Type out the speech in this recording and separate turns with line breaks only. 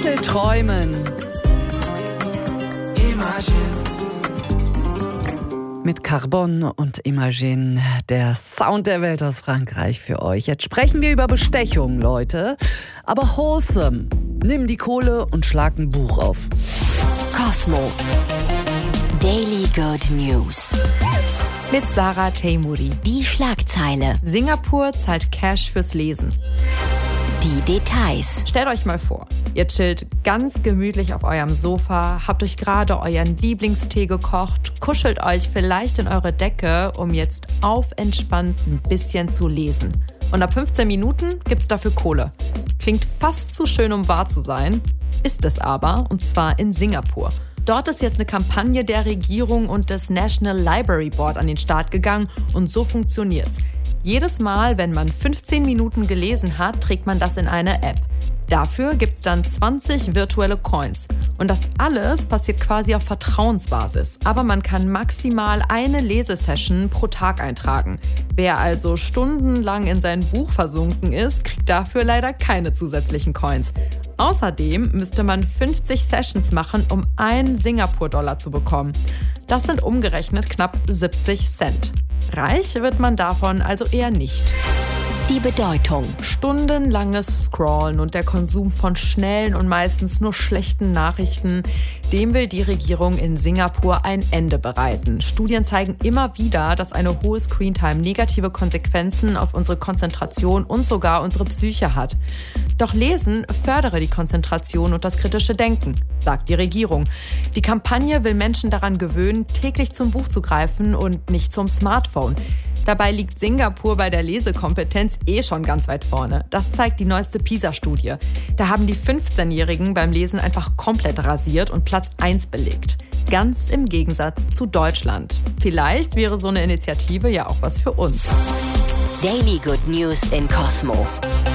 bisschen träumen. Mit Carbon und Imagine, der Sound der Welt aus Frankreich für euch. Jetzt sprechen wir über Bestechung, Leute. Aber wholesome. Nimm die Kohle und schlag ein Buch auf.
Cosmo. Daily Good News.
Mit Sarah Teimouri.
Die Schlagzeile.
Singapur zahlt Cash fürs Lesen.
Die Details.
Stellt euch mal vor, ihr chillt ganz gemütlich auf eurem Sofa, habt euch gerade euren Lieblingstee gekocht, kuschelt euch vielleicht in eure Decke, um jetzt auf entspannt ein bisschen zu lesen. Und ab 15 Minuten gibt's dafür Kohle. Klingt fast zu schön, um wahr zu sein. Ist es aber, und zwar in Singapur. Dort ist jetzt eine Kampagne der Regierung und des National Library Board an den Start gegangen und so funktioniert's. Jedes Mal, wenn man 15 Minuten gelesen hat, trägt man das in eine App. Dafür gibt's dann 20 virtuelle Coins. Und das alles passiert quasi auf Vertrauensbasis. Aber man kann maximal eine Lesesession pro Tag eintragen. Wer also stundenlang in sein Buch versunken ist, kriegt dafür leider keine zusätzlichen Coins. Außerdem müsste man 50 Sessions machen, um 1 Singapur-Dollar zu bekommen. Das sind umgerechnet knapp 70 Cent. Reich wird man davon also eher nicht.
Die Bedeutung.
Stundenlanges Scrollen und der Konsum von schnellen und meistens nur schlechten Nachrichten, dem will die Regierung in Singapur ein Ende bereiten. Studien zeigen immer wieder, dass eine hohe Screentime negative Konsequenzen auf unsere Konzentration und sogar unsere Psyche hat. Doch Lesen fördere die Konzentration und das kritische Denken, sagt die Regierung. Die Kampagne will Menschen daran gewöhnen, täglich zum Buch zu greifen und nicht zum Smartphone. Dabei liegt Singapur bei der Lesekompetenz schon ganz weit vorne. Das zeigt die neueste PISA-Studie. Da haben die 15-Jährigen beim Lesen einfach komplett rasiert und Platz 1 belegt. Ganz im Gegensatz zu Deutschland. Vielleicht wäre so eine Initiative ja auch was für uns.
Daily Good News in Cosmo.